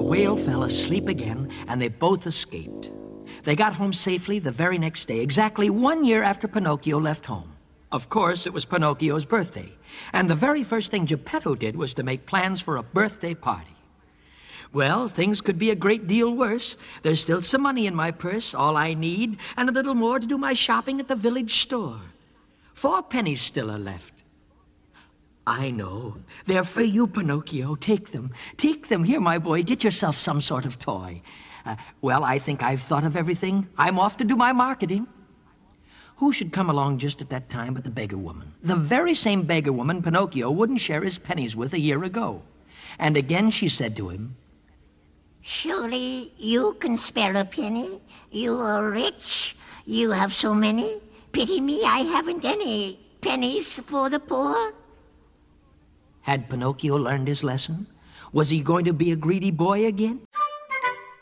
whale fell asleep again, and they both escaped. They got home safely the very next day, exactly 1 year after Pinocchio left home. Of course, it was Pinocchio's birthday, and the very first thing Geppetto did was to make plans for a birthday party. Well, things could be a great deal worse. There's still some money in my purse, all I need, and a little more to do my shopping at the village store. 4 pennies still are left. I know. They're for you, Pinocchio. Take them. Take them. Here, my boy, get yourself some sort of toy. Well, I think I've thought of everything. I'm off to do my marketing. Who should come along just at that time but the beggar woman? The very same beggar woman Pinocchio wouldn't share his pennies with a year ago. And again she said to him, "Surely you can spare a penny. You are rich. You have so many. Pity me, I haven't any pennies for the poor." Had Pinocchio learned his lesson? Was he going to be a greedy boy again?